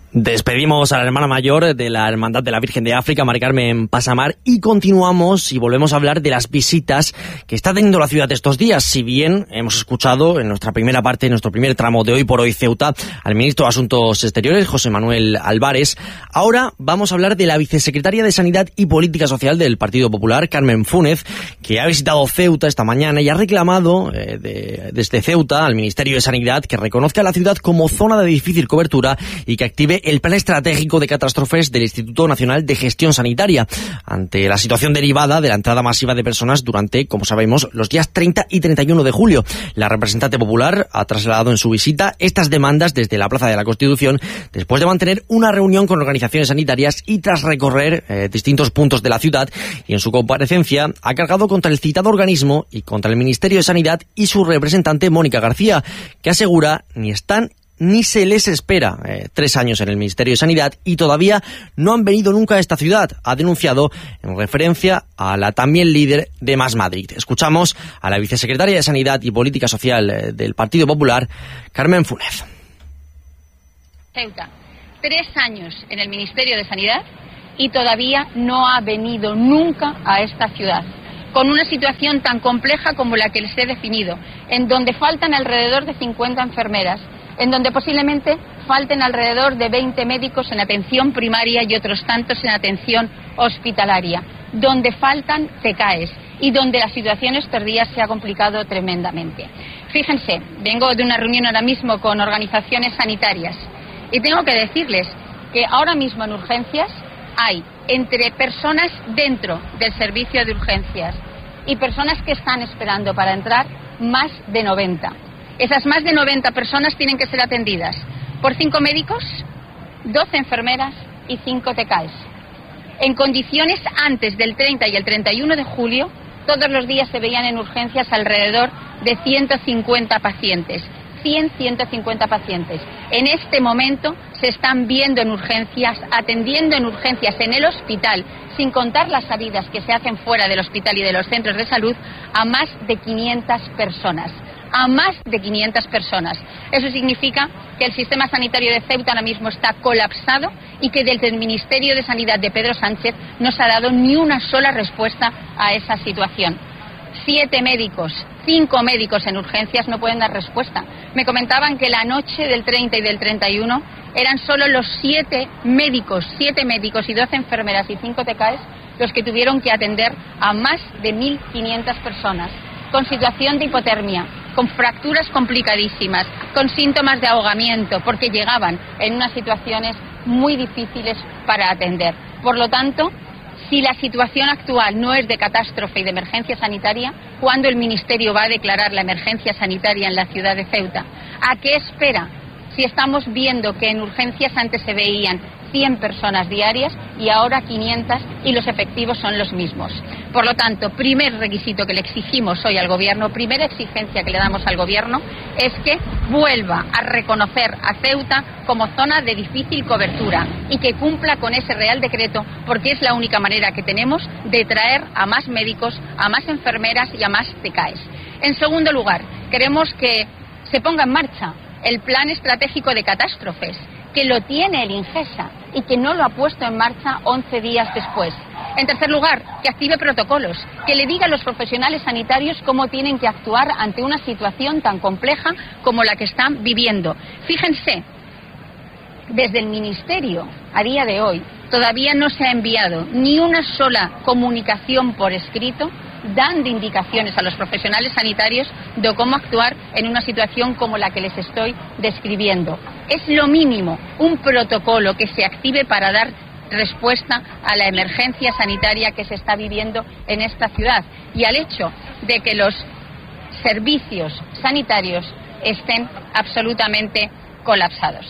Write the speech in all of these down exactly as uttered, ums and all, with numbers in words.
Despedimos a la hermana mayor de la Hermandad de la Virgen de África, Mari Carmen Pasamar, y continuamos y volvemos a hablar de las visitas que está teniendo la ciudad estos días. Si bien hemos escuchado en nuestra primera parte, en nuestro primer tramo de Hoy por Hoy Ceuta, al ministro de Asuntos Exteriores, José Manuel Álvarez, ahora vamos a hablar de la vicesecretaria de Sanidad y Política Social del Partido Popular, Carmen Fúnez, que ha visitado Ceuta esta mañana y ha reclamado eh, de, desde Ceuta al Ministerio de Sanidad que reconozca a la ciudad como zona de difícil cobertura y que active el plan estratégico de catástrofes del Instituto Nacional de Gestión Sanitaria ante la situación derivada de la entrada masiva de personas durante, como sabemos, los días treinta y treinta y uno de julio. La representante popular ha trasladado en su visita estas demandas desde la Plaza de la Constitución después de mantener una reunión con organizaciones sanitarias y tras recorrer eh, distintos puntos de la ciudad, y en su comparecencia ha cargado contra el citado organismo y contra el Ministerio de Sanidad y su representante Mónica García, que asegura ni están ni se les espera. Eh, tres años en el Ministerio de Sanidad y todavía no han venido nunca a esta ciudad, ha denunciado en referencia a la también líder de Más Madrid. Escuchamos a la vicesecretaria de Sanidad y Política Social eh, del Partido Popular, Carmen Fúnez. Ceuta, tres años en el Ministerio de Sanidad y todavía no ha venido nunca a esta ciudad, con una situación tan compleja como la que les he definido, en donde faltan alrededor de cincuenta enfermeras, en donde posiblemente falten alrededor de veinte médicos en atención primaria y otros tantos en atención hospitalaria, donde faltan C K Es y donde la situación estos días se ha complicado tremendamente. Fíjense, vengo de una reunión ahora mismo con organizaciones sanitarias y tengo que decirles que ahora mismo en urgencias hay entre personas dentro del servicio de urgencias y personas que están esperando para entrar más de noventa. Esas más de noventa personas tienen que ser atendidas por cinco médicos, doce enfermeras y cinco T K Es. En condiciones antes del treinta y el treinta y uno de julio, todos los días se veían en urgencias alrededor de ciento cincuenta pacientes. cien, ciento cincuenta pacientes. En este momento se están viendo en urgencias, atendiendo en urgencias en el hospital, sin contar las salidas que se hacen fuera del hospital y de los centros de salud, a más de quinientas personas. A más de quinientas personas. Eso significa que el sistema sanitario de Ceuta ahora mismo está colapsado y que desde el Ministerio de Sanidad de Pedro Sánchez no se ha dado ni una sola respuesta a esa situación. Siete médicos, cinco médicos en urgencias no pueden dar respuesta. Me comentaban que la noche del treinta y del treinta y uno eran solo los siete médicos, siete médicos y doce enfermeras y cinco T K Es los que tuvieron que atender a más de mil quinientas personas, con situación de hipotermia, con fracturas complicadísimas, con síntomas de ahogamiento, porque llegaban en unas situaciones muy difíciles para atender. Por lo tanto, si la situación actual no es de catástrofe y de emergencia sanitaria, ¿cuándo el Ministerio va a declarar la emergencia sanitaria en la ciudad de Ceuta? ¿A qué espera? Si estamos viendo que en urgencias antes se veían cien personas diarias y ahora quinientas y los efectivos son los mismos. Por lo tanto, primer requisito que le exigimos hoy al Gobierno, primera exigencia que le damos al Gobierno, es que vuelva a reconocer a Ceuta como zona de difícil cobertura y que cumpla con ese Real Decreto, porque es la única manera que tenemos de traer a más médicos, a más enfermeras y a más T K Es. En segundo lugar, queremos que se ponga en marcha el Plan Estratégico de Catástrofes, que lo tiene el INGESA y que no lo ha puesto en marcha once días después. En tercer lugar, que active protocolos, que le diga a los profesionales sanitarios cómo tienen que actuar ante una situación tan compleja como la que están viviendo. Fíjense, desde el Ministerio, a día de hoy, todavía no se ha enviado ni una sola comunicación por escrito dando indicaciones a los profesionales sanitarios de cómo actuar en una situación como la que les estoy describiendo. Es lo mínimo, un protocolo que se active para dar respuesta a la emergencia sanitaria que se está viviendo en esta ciudad y al hecho de que los servicios sanitarios estén absolutamente colapsados.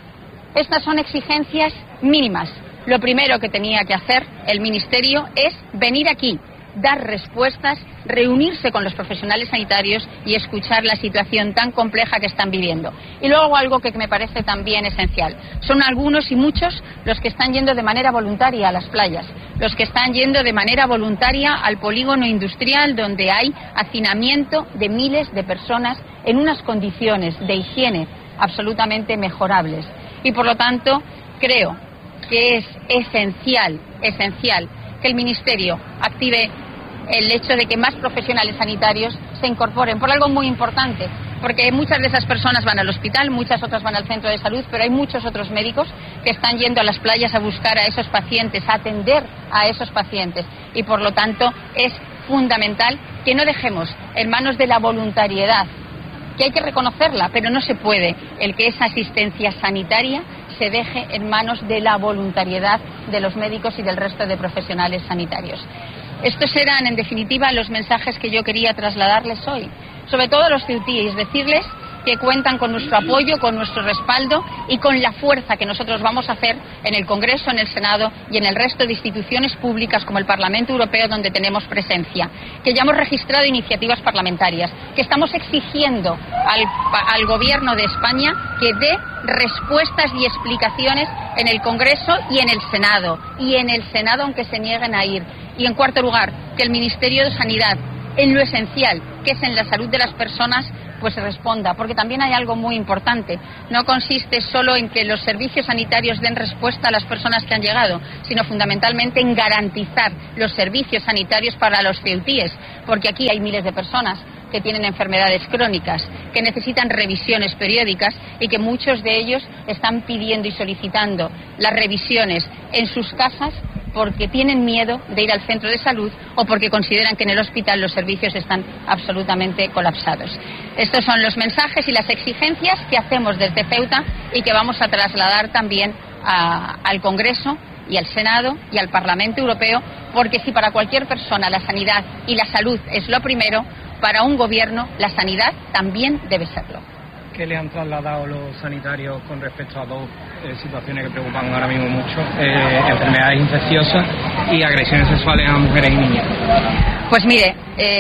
Estas son exigencias mínimas. Lo primero que tenía que hacer el Ministerio es venir aquí, dar respuestas, reunirse con los profesionales sanitarios y escuchar la situación tan compleja que están viviendo. Y luego algo que me parece también esencial. Son algunos y muchos los que están yendo de manera voluntaria a las playas, los que están yendo de manera voluntaria al polígono industrial donde hay hacinamiento de miles de personas en unas condiciones de higiene absolutamente mejorables. Y por lo tanto, creo que es esencial, esencial que el Ministerio active el hecho de que más profesionales sanitarios se incorporen por algo muy importante, porque muchas de esas personas van al hospital, muchas otras van al centro de salud, pero hay muchos otros médicos que están yendo a las playas a buscar a esos pacientes, a atender a esos pacientes, y por lo tanto es fundamental que no dejemos en manos de la voluntariedad, que hay que reconocerla, pero no se puede el que esa asistencia sanitaria se deje en manos de la voluntariedad de los médicos y del resto de profesionales sanitarios. Estos eran, en definitiva, los mensajes que yo quería trasladarles hoy. Sobre todo a los ceutíes, decirles que cuentan con nuestro apoyo, con nuestro respaldo y con la fuerza que nosotros vamos a hacer en el Congreso, en el Senado y en el resto de instituciones públicas como el Parlamento Europeo, donde tenemos presencia. Que ya hemos registrado iniciativas parlamentarias, que estamos exigiendo al, al Gobierno de España que dé respuestas y explicaciones en el Congreso y en el Senado, y en el Senado aunque se nieguen a ir. Y en cuarto lugar, que el Ministerio de Sanidad, en lo esencial, que es en la salud de las personas, pues responda, porque también hay algo muy importante. No consiste solo en que los servicios sanitarios den respuesta a las personas que han llegado, sino fundamentalmente en garantizar los servicios sanitarios para los ceutíes, porque aquí hay miles de personas que tienen enfermedades crónicas, que necesitan revisiones periódicas y que muchos de ellos están pidiendo y solicitando las revisiones en sus casas porque tienen miedo de ir al centro de salud o porque consideran que en el hospital los servicios están absolutamente colapsados. Estos son los mensajes y las exigencias que hacemos desde Ceuta y que vamos a trasladar también a, al Congreso y al Senado y al Parlamento Europeo, porque si para cualquier persona la sanidad y la salud es lo primero, para un gobierno la sanidad también debe serlo. ¿Qué le han trasladado los sanitarios con respecto a dos eh, situaciones que preocupan ahora mismo mucho? Eh, enfermedades infecciosas y agresiones sexuales a mujeres y niñas. Pues mire,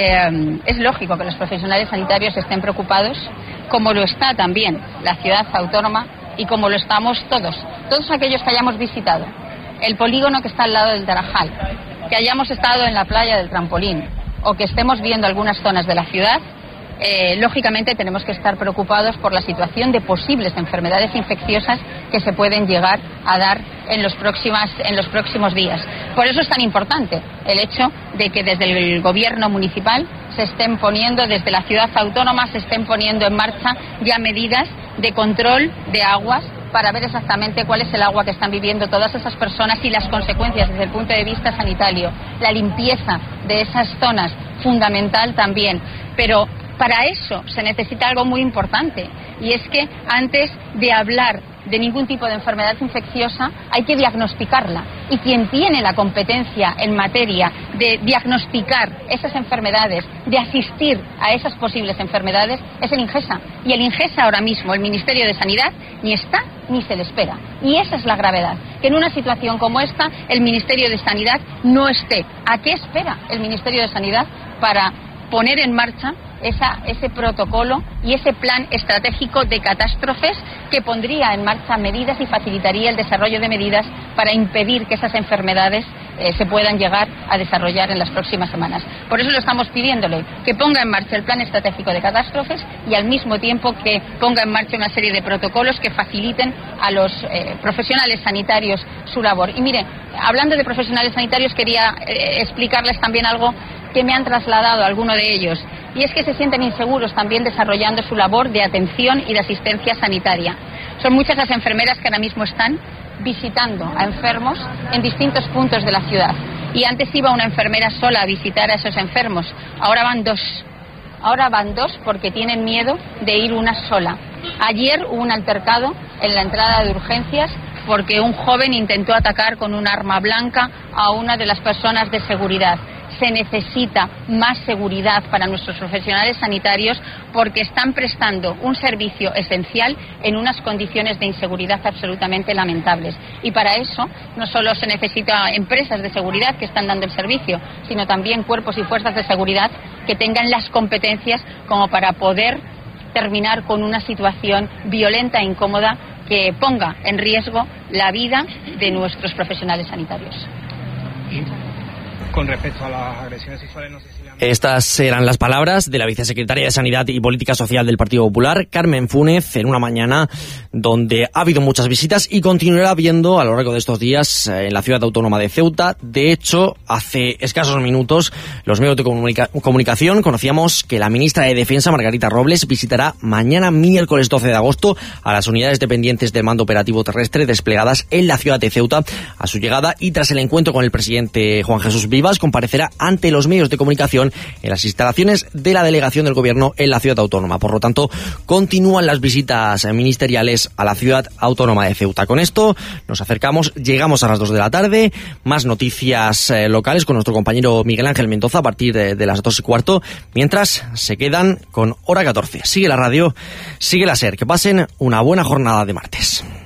eh, es lógico que los profesionales sanitarios estén preocupados, como lo está también la ciudad autónoma y como lo estamos todos, todos aquellos que hayamos visitado el polígono que está al lado del Tarajal, que hayamos estado en la playa del Trampolín o que estemos viendo algunas zonas de la ciudad. Eh, lógicamente tenemos que estar preocupados por la situación de posibles enfermedades infecciosas que se pueden llegar a dar en los, próximas, en los próximos días. Por eso es tan importante el hecho de que desde el gobierno municipal se estén poniendo, desde la ciudad autónoma se estén poniendo en marcha ya medidas de control de aguas para ver exactamente cuál es el agua que están viviendo todas esas personas y las consecuencias desde el punto de vista sanitario. La limpieza de esas zonas, fundamental también, pero para eso se necesita algo muy importante, y es que antes de hablar de ningún tipo de enfermedad infecciosa hay que diagnosticarla, y quien tiene la competencia en materia de diagnosticar esas enfermedades, de asistir a esas posibles enfermedades, es el INGESA. Y el INGESA ahora mismo, el Ministerio de Sanidad, ni está ni se le espera. Y esa es la gravedad, que en una situación como esta el Ministerio de Sanidad no esté. ¿A qué espera el Ministerio de Sanidad para poner en marcha esa, ese protocolo y ese plan estratégico de catástrofes que pondría en marcha medidas y facilitaría el desarrollo de medidas para impedir que esas enfermedades eh, se puedan llegar a desarrollar en las próximas semanas? Por eso lo estamos pidiéndole, que ponga en marcha el plan estratégico de catástrofes y al mismo tiempo que ponga en marcha una serie de protocolos que faciliten a los eh, profesionales sanitarios su labor. Y mire, hablando de profesionales sanitarios, quería eh, explicarles también algo que me han trasladado alguno de ellos, y es que se sienten inseguros también desarrollando su labor de atención y de asistencia sanitaria. Son muchas las enfermeras que ahora mismo están visitando a enfermos en distintos puntos de la ciudad, y antes iba una enfermera sola a visitar a esos enfermos, ahora van dos. Ahora van dos porque tienen miedo de ir una sola. Ayer hubo un altercado en la entrada de urgencias porque un joven intentó atacar con un arma blanca a una de las personas de seguridad. Se necesita más seguridad para nuestros profesionales sanitarios porque están prestando un servicio esencial en unas condiciones de inseguridad absolutamente lamentables. Y para eso no solo se necesita empresas de seguridad que están dando el servicio, sino también cuerpos y fuerzas de seguridad que tengan las competencias como para poder terminar con una situación violenta e incómoda que ponga en riesgo la vida de nuestros profesionales sanitarios. Con respecto a las agresiones sexuales, no sé si... Estas eran las palabras de la vicesecretaria de Sanidad y Política Social del Partido Popular, Carmen Fúnez, en una mañana donde ha habido muchas visitas y continuará habiendo a lo largo de estos días en la ciudad autónoma de Ceuta. De hecho, hace escasos minutos, los medios de comunica- comunicación conocíamos que la ministra de Defensa, Margarita Robles, visitará mañana miércoles doce de agosto a las unidades dependientes del Mando Operativo Terrestre desplegadas en la ciudad de Ceuta. A su llegada y tras el encuentro con el presidente Juan Jesús Vivas, comparecerá ante los medios de comunicación en las instalaciones de la delegación del Gobierno en la ciudad autónoma. Por lo tanto, continúan las visitas ministeriales a la ciudad autónoma de Ceuta. Con esto nos acercamos, llegamos a las dos de la tarde. Más noticias eh, locales con nuestro compañero Miguel Ángel Mendoza a partir de, de las dos y cuarto, mientras se quedan con Hora catorce. Sigue la radio, sigue la SER. Que pasen una buena jornada de martes.